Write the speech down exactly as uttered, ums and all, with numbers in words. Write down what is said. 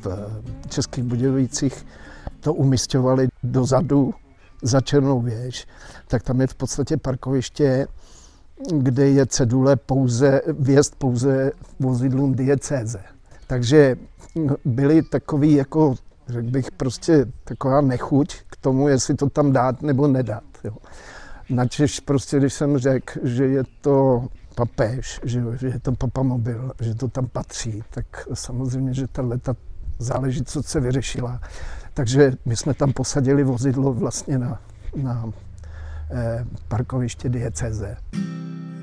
v Českých Budějovicích to umisťovali dozadu za Černou věž, tak tam je v podstatě parkoviště, kde je cedule pouze, vjezd pouze vozidlům diecéze. Takže byly takový, jako, řekl bych, prostě taková nechuť k tomu, jestli to tam dát nebo nedat. Jo. Načež prostě, když jsem řekl, že je to papež, že, že je to papamobil, že to tam patří, tak samozřejmě, že tato záležitost se vyřešila. Takže my jsme tam posadili vozidlo vlastně na, na eh, parkoviště diecéze.